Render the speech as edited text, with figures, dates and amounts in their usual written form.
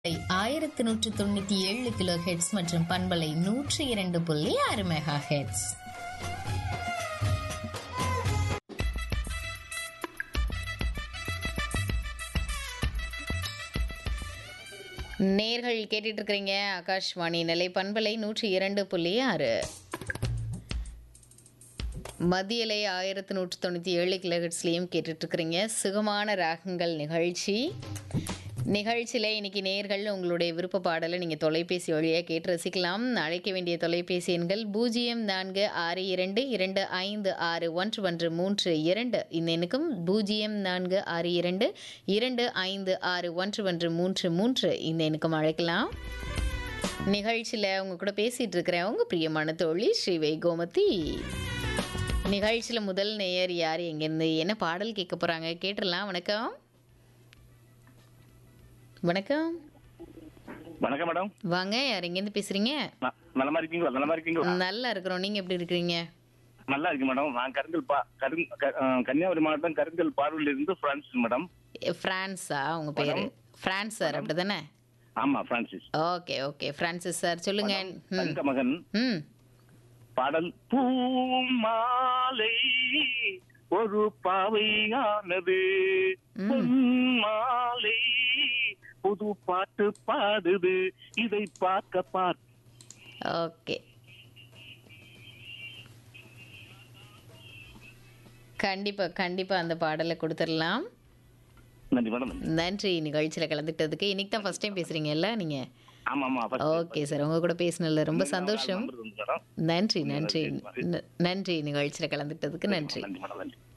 1197 kilo hertz மற்றும் பண்பலை 102.6 mega hertz. நேர்கள் கேட்டுட்டு இருக்கிறீங்க ஆகாஷ்வாணி நிலை பண்பலை 102.6 மத்தியலை 1197 கிலோஹெர்ட்ஸ்லையும் கேட்டுட்டு இருக்கிறீங்க. சுகமான ராகங்கள் நிகழ்ச்சியில் இன்னைக்கு நேர்கள் உங்களுடைய விருப்ப பாடலை நீங்கள் தொலைபேசி வழியாக கேட்டு ரசிக்கலாம். அழைக்க வேண்டிய தொலைபேசி எண்கள் 0462256132 இந்த எண்ணுக்கும் 0462256133 இந்த எண்ணுக்கும் அழைக்கலாம். நிகழ்ச்சியில் உங்க கூட பேசிட்டு இருக்கிறேன் உங்க பிரியமான தோழி ஸ்ரீவை கோமதி. நிகழ்ச்சியில் முதல் நேயர் யார், எங்கேருந்து என்ன பாடல் கேட்க போகிறாங்க கேட்டுடலாம். வணக்கம். வணக்கம். வணக்கம் மேடம். வாங்க, யார் எங்கேருந்து பேசுறீங்க? நலமா இருக்கீங்களா? நலமா இருக்கீங்களா? நல்லா இருக்கிறோம். நீங்க எப்படி இருக்கிறீங்க? நல்லா இருக்கு மேடம். நான் கன்னியாகுமரி மாவட்டம் கருங்கல் பார்வையில் இருந்து பிரான்சிஸ் மேடம். பிரான்ஸா உங்க பேரு? பிரான்ஸ் சார் அப்படிதானே? ஆமா, Francis. Okay okay Francis sir சொல்லுங்க. தங்க மகன் பாடல். பூமாலை ஒரு பாவையானது, மாலை புது பாட்டு பாடுது, இதை பார்க்க ஓகே, கண்டிப்பா கண்டிப்பா அந்த பாடலை கொடுத்துடலாம். நன்றி மேடம். நன்றி நிகழ்ச்சியில கலந்துக்கிட்டதுக்கு. இன்னைக்கு தான் ஃபர்ஸ்ட் டைம் பேசுறீங்கல்ல நீங்க? ஓகே சார், உங்க கூட பேசினதுல ரொம்ப சந்தோஷம். நன்றி நன்றி நன்றி நிகழ்ச்சியில கலந்துக்கிட்டதுக்கு நன்றி.